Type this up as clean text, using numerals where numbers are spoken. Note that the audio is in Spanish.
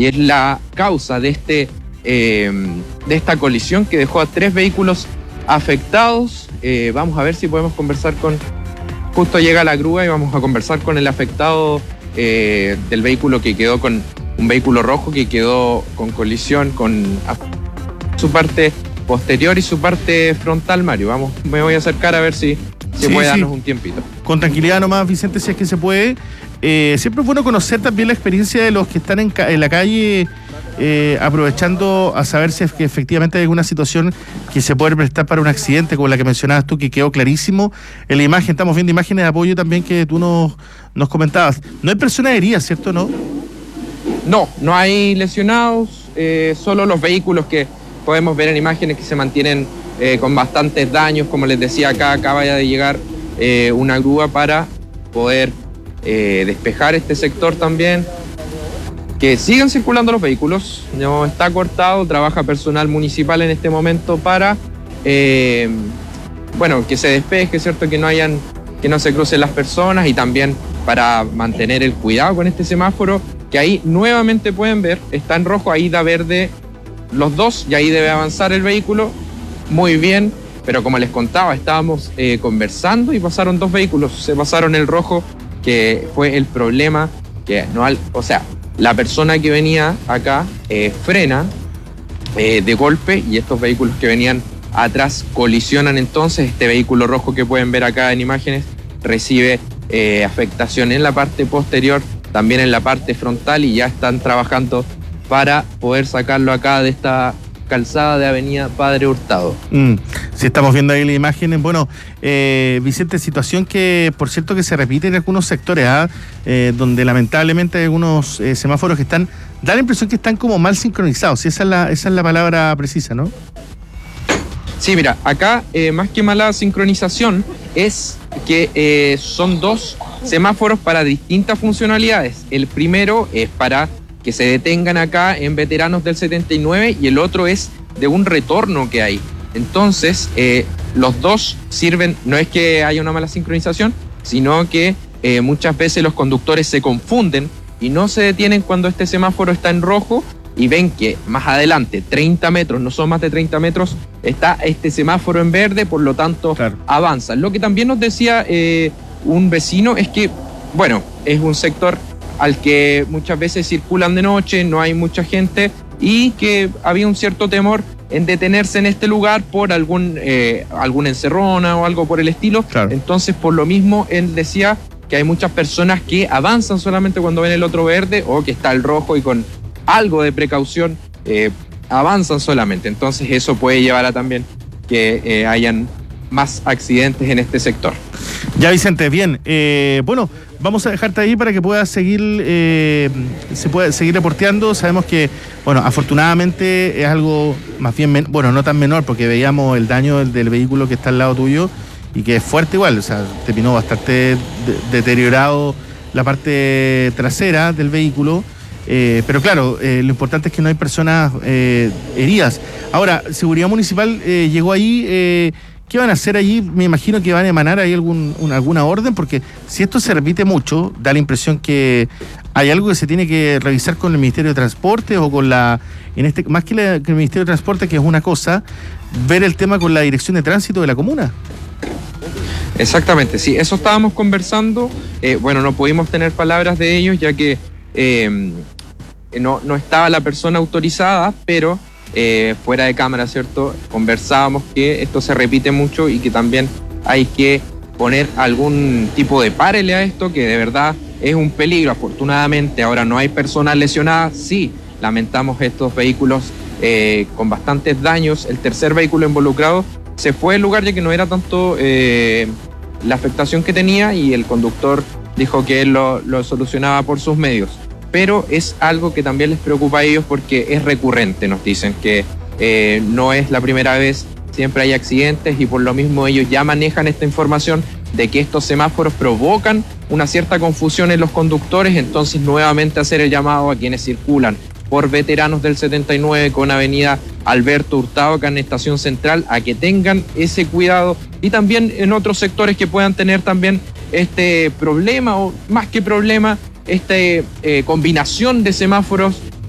y es la causa de esta colisión que dejó a 3 vehículos afectados. Vamos a ver si podemos conversar con... Justo llega la grúa y vamos a conversar con el afectado del vehículo que quedó con... Un vehículo rojo que quedó con colisión con su parte posterior y su parte frontal, Mario. Me voy a acercar a ver si puede darnos un tiempito. Con tranquilidad nomás, Vicente, si es que se puede. Siempre es bueno conocer también la experiencia de los que están en la calle, aprovechando a saber si es que efectivamente hay alguna situación que se puede prestar para un accidente, como la que mencionabas tú, que quedó clarísimo en la imagen. Estamos viendo imágenes de apoyo también que tú nos comentabas. No hay personas heridas, ¿cierto? No hay lesionados, solo los vehículos que podemos ver en imágenes que se mantienen con bastantes daños. Como les decía, acaba de llegar una grúa para poder despejar este sector también. Que sigan circulando los vehículos, no está cortado, trabaja personal municipal en este momento para que se despeje, ¿cierto? Que no se crucen las personas, y también para mantener el cuidado con este semáforo, que ahí nuevamente pueden ver, está en rojo, ahí da verde los dos y ahí debe avanzar el vehículo. Muy bien, pero como les contaba, estábamos conversando y pasaron 2 vehículos, se pasaron el rojo, que fue el problema, la persona que venía acá frena de golpe y estos vehículos que venían atrás colisionan. Entonces este vehículo rojo que pueden ver acá en imágenes recibe afectación en la parte posterior, también en la parte frontal, y ya están trabajando para poder sacarlo acá de esta calzada de Avenida Padre Hurtado. Sí, estamos viendo ahí las imágenes. Bueno, Vicente, situación que, por cierto, que se repite en algunos sectores, donde lamentablemente hay algunos semáforos que da la impresión que están como mal sincronizados. Esa es la palabra precisa, ¿no? Sí, mira, acá más que mala sincronización es que son 2 semáforos para distintas funcionalidades. El primero es para que se detengan acá en veteranos del 79 y el otro es de un retorno que hay. Entonces, los 2 sirven, no es que haya una mala sincronización, sino que muchas veces los conductores se confunden y no se detienen cuando este semáforo está en rojo y ven que más adelante, 30 metros, no son más de 30 metros, está este semáforo en verde, por lo tanto, claro, avanzan. Lo que también nos decía un vecino es que, es un sector al que muchas veces circulan de noche, no hay mucha gente, y que había un cierto temor en detenerse en este lugar por alguna encerrona o algo por el estilo. Claro. Entonces, por lo mismo, él decía que hay muchas personas que avanzan solamente cuando ven el otro verde, o que está el rojo y con algo de precaución avanzan solamente. Entonces eso puede llevar a también que hayan más accidentes en este sector. Ya, Vicente, bien. Vamos a dejarte ahí para que puedas seguir, se pueda seguir reporteando. Sabemos que, afortunadamente es algo más bien, no tan menor, porque veíamos el daño del vehículo que está al lado tuyo y que es fuerte igual, o sea, terminó bastante deteriorado la parte trasera del vehículo. Pero claro, lo importante es que no hay personas heridas. Ahora, Seguridad Municipal llegó ahí. ¿Qué van a hacer allí? Me imagino que van a emanar ahí alguna orden, porque si esto se repite mucho, da la impresión que hay algo que se tiene que revisar con el Ministerio de Transporte o con más que el Ministerio de Transporte, que es una cosa, ver el tema con la Dirección de Tránsito de la comuna. Exactamente, sí, eso estábamos conversando. No pudimos tener palabras de ellos, ya que no estaba la persona autorizada, pero fuera de cámara, ¿cierto? Conversábamos que esto se repite mucho y que también hay que poner algún tipo de párele a esto, que de verdad es un peligro. Afortunadamente ahora no hay personas lesionadas. Sí, lamentamos estos vehículos con bastantes daños. El tercer vehículo involucrado se fue del lugar ya que no era tanto la afectación que tenía, y el conductor dijo que él lo solucionaba por sus medios. Pero es algo que también les preocupa a ellos porque es recurrente. Nos dicen que no es la primera vez, siempre hay accidentes, y por lo mismo ellos ya manejan esta información de que estos semáforos provocan una cierta confusión en los conductores. Entonces, nuevamente hacer el llamado a quienes circulan por veteranos del 79 con Avenida Alberto Hurtado, acá en Estación Central, a que tengan ese cuidado, y también en otros sectores que puedan tener también este problema, o más que problema, esta combinación de semáforos